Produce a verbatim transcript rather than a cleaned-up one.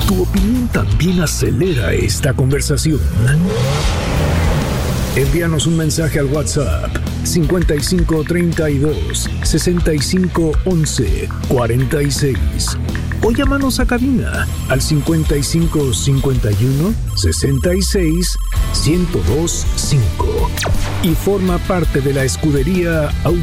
Tu opinión también acelera esta conversación. Envíanos un mensaje al WhatsApp cincuenta y cinco treinta y dos sesenta y cinco once cuarenta y seis o llámanos a cabina al cincuenta y cinco cincuenta y uno sesenta y seis ciento dos cinco y forma parte de la escudería